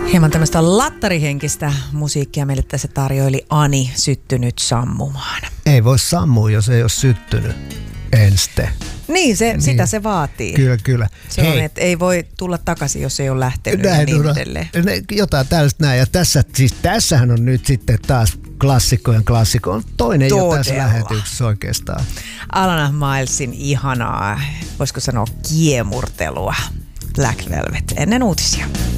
Hieman tämmöistä lattarihenkistä musiikkia meille tässä tarjoili Ani, Syttynyt sammumaan. Ei voi sammua, jos ei ole syttynyt enste. Niin, sitä se vaatii. Kyllä. Se on, että ei voi tulla takaisin, jos ei ole lähtenyt ja niin edelleen. Jotain tällaista näin. Ja tässähän on nyt sitten taas klassikkojen klassikko. Toinen jo tässä lähetyksessä oikeastaan. Alana Milesin ihanaa, voisiko sanoa kiemurtelua. Black Velvet ennen uutisia.